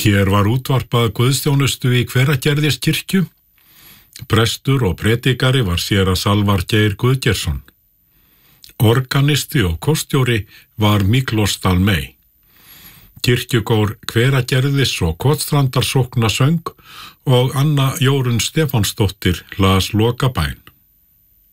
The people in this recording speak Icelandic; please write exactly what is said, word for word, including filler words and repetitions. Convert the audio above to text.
Hér var útvarpað guðsþjónustu í Hveragerðiskirkju. Prestur og predikari var séra Salvar Geir Guðgeirsson. Organisti og kórstjóri var Miklós Dalmey. Kirkjukór Hveragerðis og Kotstrandar sóknasöng og Anna Jórunn Stefánsdóttir las lokabæn.